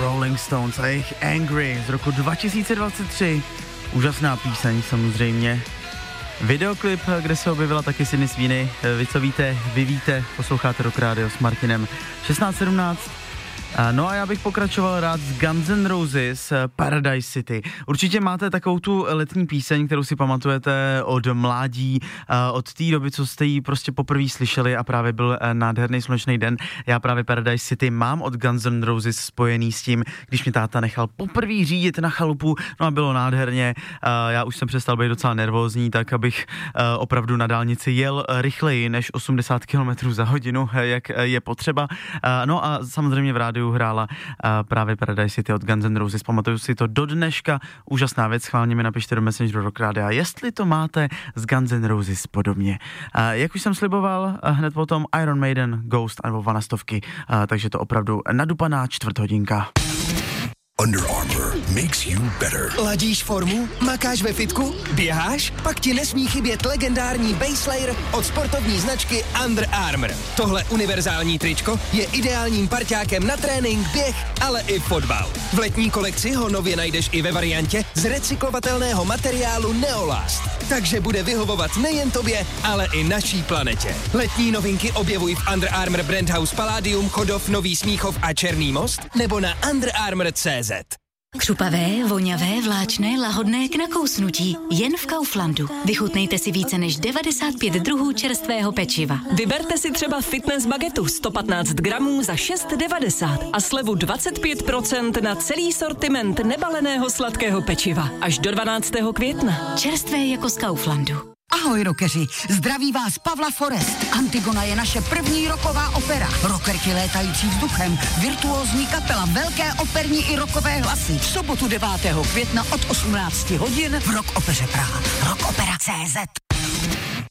Rolling Stones a jejich Angry z roku 2023. Úžasná píseň samozřejmě. Videoklip, kde se objevila taky Sydney Sweeney. Vy co víte, vy víte, posloucháte Rock Radio s Martinem 16:17. No a já bych pokračoval rád s Guns N' Roses, Paradise City. Určitě máte takovou tu letní píseň, kterou si pamatujete od mládí, od té doby, co jste ji prostě poprvé slyšeli a právě byl nádherný slunečný den. Já právě Paradise City mám od Guns N' Roses spojený s tím, když mě táta nechal poprvé řídit na chalupu, no a bylo nádherně. Já už jsem přestal být docela nervózní, tak abych opravdu na dálnici jel rychleji než 80 km za hodinu, jak je potřeba. No a samozřejmě v rádiu hrála právě Paradise City od Guns N' Roses. Pamatuju si to do dneška. Úžasná věc, schválně mi napište do Messengeru Rock Radia, jestli to máte z Guns N' Roses podobně. Jak už jsem sliboval, hned potom Iron Maiden, Ghost nebo Vanastovky, takže to opravdu nadupaná čtvrthodinka. Under Armour makes you better. Ladíš formu? Makáš ve fitku? Běháš? Pak ti nesmí chybět legendární Base Layer od sportovní značky Under Armour. Tohle univerzální tričko je ideálním parťákem na trénink, běh, ale i fotbal. V letní kolekci ho nově najdeš i ve variantě z recyklovatelného materiálu Neolast. Takže bude vyhovovat nejen tobě, ale i naší planetě. Letní novinky objevuj v Under Armour Brand House Palladium, Chodov, Nový Smíchov a Černý Most nebo na underarmour.cz. Křupavé, voňavé, vláčné, lahodné k nakousnutí. Jen v Kauflandu. Vychutnejte si více než 95 druhů čerstvého pečiva. Vyberte si třeba fitness bagetu 115 gramů za 6,90 a slevu 25% na celý sortiment nebaleného sladkého pečiva. Až do 12. května. Čerstvé jako z Kauflandu. Ahoj rockeři, zdraví vás Pavla Forest. Antigona je naše první rocková opera. Rockerky létající vzduchem, virtuózní kapela, velké operní i rockové hlasy. V sobotu 9. května od 18 hodin v Rock Opeře Praha. Rockopera.cz.